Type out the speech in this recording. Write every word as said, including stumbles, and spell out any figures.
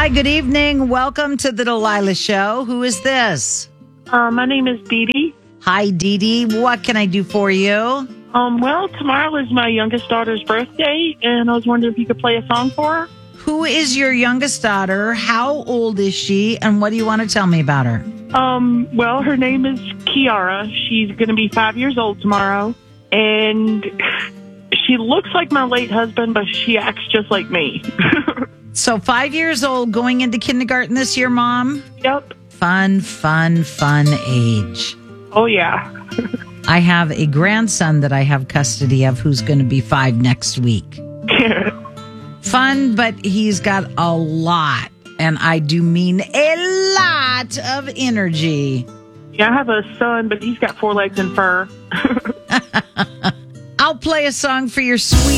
Hi, good evening. Welcome to the Delilah Show. Who is this? Uh, my name is Dee Dee. Hi, Dee Dee. What can I do for you? Um, well, tomorrow is my youngest daughter's birthday, and I was wondering if you could play a song for her. Who is your youngest daughter? How old is she? And what do you want to tell me about her? Um, well, her name is Kiara. She's going to be five years old tomorrow, and she looks like my late husband, but she acts just like me. So five years old, going into kindergarten this year, Mom? Yep. Fun, fun, fun age. Oh, yeah. I have a grandson that I have custody of who's going to be five next week. Fun, but he's got a lot, and I do mean a lot of energy. Yeah, I have a son, but he's got four legs and fur. I'll play a song for your sweet